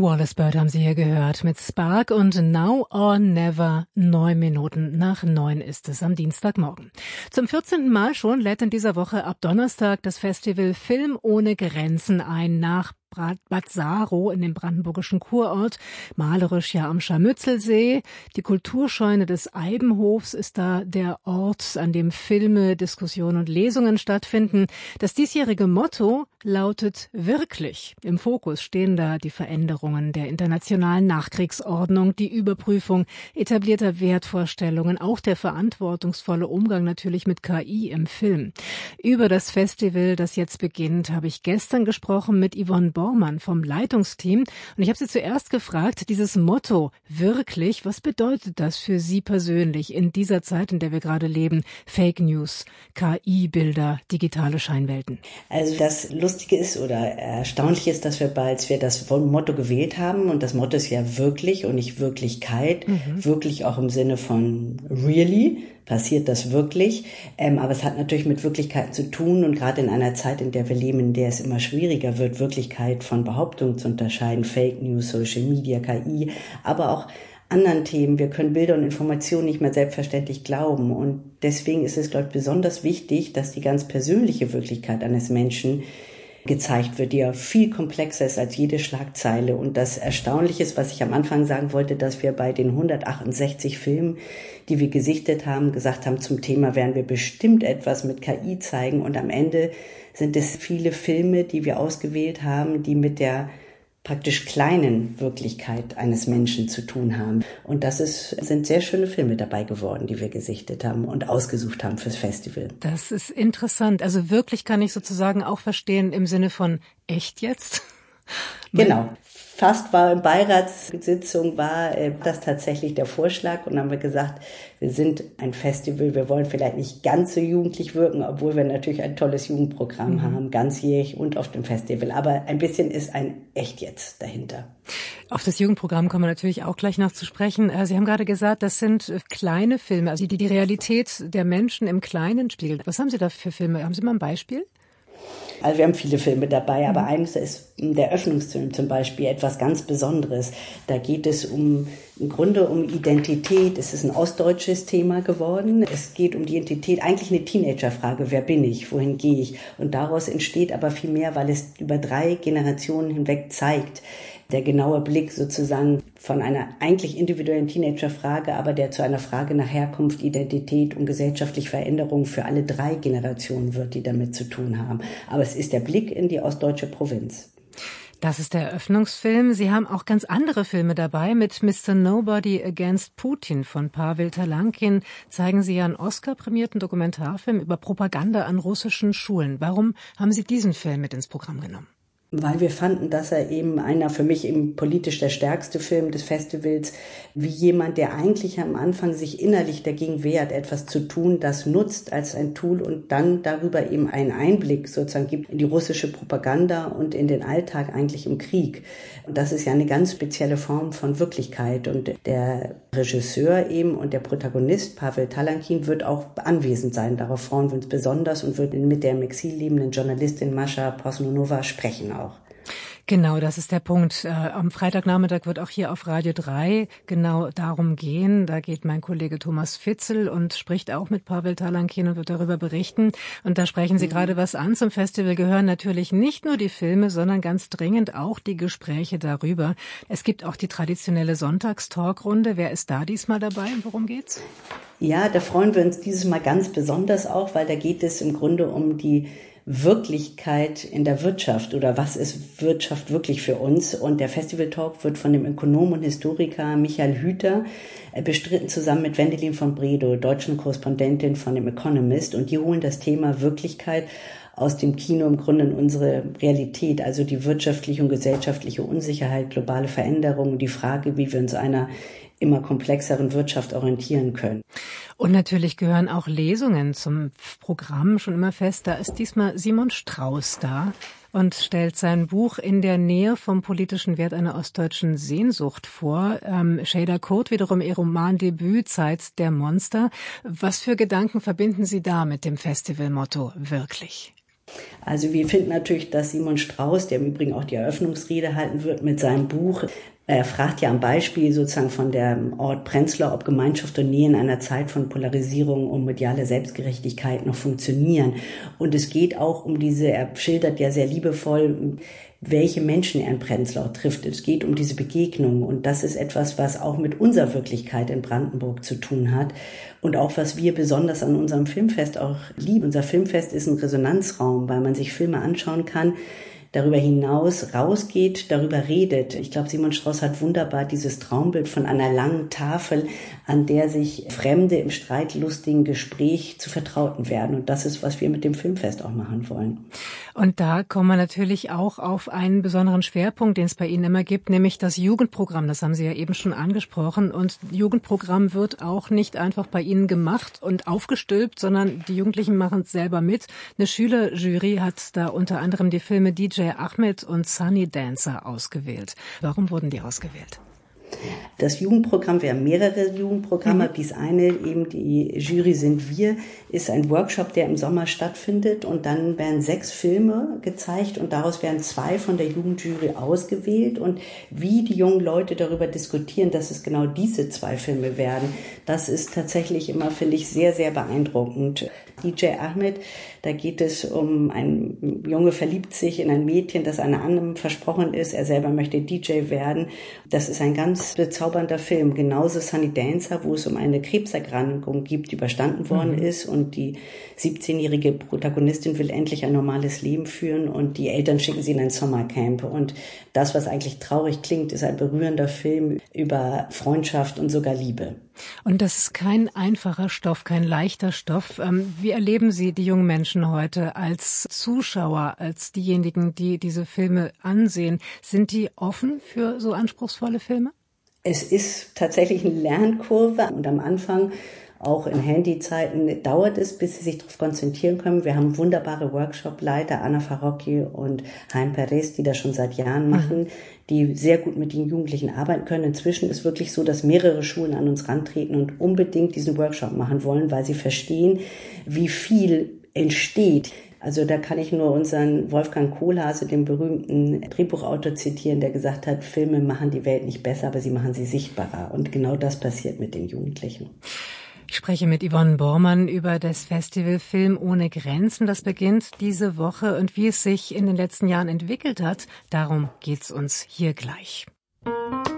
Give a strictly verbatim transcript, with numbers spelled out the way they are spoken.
Wallace Bird haben Sie hier gehört mit Spark und Now or Never. Neun Minuten nach neun ist es am Dienstagmorgen. Zum vierzehnten Mal schon lädt in dieser Woche ab Donnerstag das Festival Film ohne Grenzen ein nach Bad Saro in dem brandenburgischen Kurort, malerisch ja am Scharmützelsee. Die Kulturscheune des Eibenhofs ist da der Ort, an dem Filme, Diskussionen und Lesungen stattfinden. Das diesjährige Motto lautet wirklich. Im Fokus stehen da die Veränderungen der internationalen Nachkriegsordnung, die Überprüfung etablierter Wertvorstellungen, auch der verantwortungsvolle Umgang natürlich mit K I im Film. Über das Festival, das jetzt beginnt, habe ich gestern gesprochen mit Yvonne Bormann vom Leitungsteam. Und ich habe sie zuerst gefragt, dieses Motto wirklich, was bedeutet das für Sie persönlich in dieser Zeit, in der wir gerade leben? Fake News, K I-Bilder, digitale Scheinwelten. Also das Lustige ist oder Erstaunliche ist, dass wir, als wir das Motto gewählt haben, und das Motto ist ja wirklich und nicht Wirklichkeit, mhm. wirklich auch im Sinne von really, passiert das wirklich, ähm, aber es hat natürlich mit Wirklichkeiten zu tun und gerade in einer Zeit, in der wir leben, in der es immer schwieriger wird, Wirklichkeit von Behauptungen zu unterscheiden, Fake News, Social Media, K I, aber auch anderen Themen. Wir können Bilder und Informationen nicht mehr selbstverständlich glauben und deswegen ist es, glaube ich, besonders wichtig, dass die ganz persönliche Wirklichkeit eines Menschen gezeigt wird, die ja viel komplexer ist als jede Schlagzeile. Und das Erstaunliche ist, was ich am Anfang sagen wollte, dass wir bei den hundertachtundsechzig Filmen, die wir gesichtet haben, gesagt haben, zum Thema werden wir bestimmt etwas mit K I zeigen. Und am Ende sind es viele Filme, die wir ausgewählt haben, die mit der praktisch kleinen Wirklichkeit eines Menschen zu tun haben. Und das ist, sind sehr schöne Filme dabei geworden, die wir gesichtet haben und ausgesucht haben fürs Festival. Das ist interessant. Also wirklich kann ich sozusagen auch verstehen im Sinne von echt jetzt? Genau. Fast war in Beiratssitzung war äh, das tatsächlich der Vorschlag und haben wir gesagt, wir sind ein Festival, wir wollen vielleicht nicht ganz so jugendlich wirken, obwohl wir natürlich ein tolles Jugendprogramm mhm. haben, ganzjährig und auf dem Festival. Aber ein bisschen ist ein Echt jetzt dahinter. Auf das Jugendprogramm kommen wir natürlich auch gleich noch zu sprechen. Sie haben gerade gesagt, das sind kleine Filme, also die die Realität der Menschen im Kleinen spiegeln. Was haben Sie da für Filme? Haben Sie mal ein Beispiel? Also wir haben viele Filme dabei, aber eines ist der Öffnungsfilm zum Beispiel etwas ganz Besonderes. Da geht es um im Grunde um Identität. Es ist ein ostdeutsches Thema geworden. Es geht um die Identität, eigentlich eine Teenagerfrage. Wer bin ich? Wohin gehe ich? Und daraus entsteht aber viel mehr, weil es über drei Generationen hinweg zeigt. Der genaue Blick sozusagen von einer eigentlich individuellen Teenagerfrage, aber der zu einer Frage nach Herkunft, Identität und gesellschaftliche Veränderung für alle drei Generationen wird, die damit zu tun haben. Aber es ist der Blick in die ostdeutsche Provinz. Das ist der Eröffnungsfilm. Sie haben auch ganz andere Filme dabei. Mit Mister Nobody Against Putin von Pawel Talankin zeigen Sie ja einen Oscar-prämierten Dokumentarfilm über Propaganda an russischen Schulen. Warum haben Sie diesen Film mit ins Programm genommen? Weil wir fanden, dass er eben einer, für mich eben politisch der stärkste Film des Festivals, wie jemand, der eigentlich am Anfang sich innerlich dagegen wehrt, etwas zu tun, das nutzt als ein Tool und dann darüber eben einen Einblick sozusagen gibt in die russische Propaganda und in den Alltag eigentlich im Krieg. Und das ist ja eine ganz spezielle Form von Wirklichkeit. Und der Regisseur eben und der Protagonist, Pawel Talankin, wird auch anwesend sein. Darauf freuen wir uns besonders und wird mit der im Exil lebenden Journalistin Mascha Posnunova sprechen auch. Genau, das ist der Punkt. Äh, am Freitagnachmittag wird auch hier auf Radio drei genau darum gehen. Da geht mein Kollege Thomas Fitzel und spricht auch mit Pawel Talankin und wird darüber berichten. Und da sprechen Sie mhm. gerade was an. Zum Festival gehören natürlich nicht nur die Filme, sondern ganz dringend auch die Gespräche darüber. Es gibt auch die traditionelle Sonntagstalkrunde. Wer ist da diesmal dabei und worum geht's? Ja, da freuen wir uns dieses Mal ganz besonders auch, weil da geht es im Grunde um die Wirklichkeit in der Wirtschaft oder was ist Wirtschaft wirklich für uns? Und der Festival Talk wird von dem Ökonom und Historiker Michael Hüter bestritten, zusammen mit Wendelin von Bredow, deutschen Korrespondentin von dem Economist. Und die holen das Thema Wirklichkeit aus dem Kino im Grunde in unsere Realität, also die wirtschaftliche und gesellschaftliche Unsicherheit, globale Veränderungen, die Frage, wie wir uns einer immer komplexeren Wirtschaft orientieren können. Und natürlich gehören auch Lesungen zum Programm schon immer fest. Da ist diesmal Simon Strauß da und stellt sein Buch In der Nähe vom politischen Wert einer ostdeutschen Sehnsucht vor. Ähm, Şeyda Kurt wiederum ihr Romandebüt Zeit der Monster. Was für Gedanken verbinden Sie da mit dem Festivalmotto wirklich? Also wir finden natürlich, dass Simon Strauß, der im Übrigen auch die Eröffnungsrede halten wird mit seinem Buch, er fragt ja am Beispiel sozusagen von der Ort Prenzlau, ob Gemeinschaft und Nähe in einer Zeit von Polarisierung und mediale Selbstgerechtigkeit noch funktionieren. Und es geht auch um diese, er schildert ja sehr liebevoll, welche Menschen er in Prenzlau trifft. Es geht um diese Begegnung und das ist etwas, was auch mit unserer Wirklichkeit in Brandenburg zu tun hat und auch was wir besonders an unserem Filmfest auch lieben. Unser Filmfest ist ein Resonanzraum, weil man sich Filme anschauen kann, darüber hinaus rausgeht, darüber redet. Ich glaube, Simon Strauß hat wunderbar dieses Traumbild von einer langen Tafel, an der sich Fremde im streitlustigen Gespräch zu Vertrauten werden. Und das ist, was wir mit dem Filmfest auch machen wollen. Und da kommen wir natürlich auch auf einen besonderen Schwerpunkt, den es bei Ihnen immer gibt, nämlich das Jugendprogramm. Das haben Sie ja eben schon angesprochen. Und Jugendprogramm wird auch nicht einfach bei Ihnen gemacht und aufgestülpt, sondern die Jugendlichen machen es selber mit. Eine Schülerjury hat da unter anderem die Filme D J Ahmed und Sunny Dancer ausgewählt. Warum wurden die ausgewählt? Das Jugendprogramm, wir haben mehrere Jugendprogramme. Mhm. Dies eine, eben die Jury sind wir, ist ein Workshop, der im Sommer stattfindet und dann werden sechs Filme gezeigt und daraus werden zwei von der Jugendjury ausgewählt und wie die jungen Leute darüber diskutieren, dass es genau diese zwei Filme werden, das ist tatsächlich immer, finde ich, sehr, sehr beeindruckend. D J Ahmed, da geht es um, ein Junge verliebt sich in ein Mädchen, das einer anderen versprochen ist. Er selber möchte D J werden. Das ist ein ganz bezaubernder Film. Genauso Sunny Dancer, wo es um eine Krebserkrankung gibt, die überstanden worden mhm. ist. Und die siebzehnjährige Protagonistin will endlich ein normales Leben führen. Und die Eltern schicken sie in ein Sommercamp. Und das, was eigentlich traurig klingt, ist ein berührender Film über Freundschaft und sogar Liebe. Und das ist kein einfacher Stoff, kein leichter Stoff. Wie erleben Sie die jungen Menschen heute als Zuschauer, als diejenigen, die diese Filme ansehen? Sind die offen für so anspruchsvolle Filme? Es ist tatsächlich eine Lernkurve und am Anfang auch in Handyzeiten dauert es, bis sie sich darauf konzentrieren können. Wir haben wunderbare Workshop-Leiter, Anna Farocchi und Hein Perez, die das schon seit Jahren machen, mhm. die sehr gut mit den Jugendlichen arbeiten können. Inzwischen ist wirklich so, dass mehrere Schulen an uns rantreten und unbedingt diesen Workshop machen wollen, weil sie verstehen, wie viel entsteht. Also da kann ich nur unseren Wolfgang Kohlhase, den berühmten Drehbuchautor, zitieren, der gesagt hat, Filme machen die Welt nicht besser, aber sie machen sie sichtbarer. Und genau das passiert mit den Jugendlichen. Ich spreche mit Yvonne Bormann über das Festival Film ohne Grenzen. Das beginnt diese Woche und wie es sich in den letzten Jahren entwickelt hat, darum geht's uns hier gleich.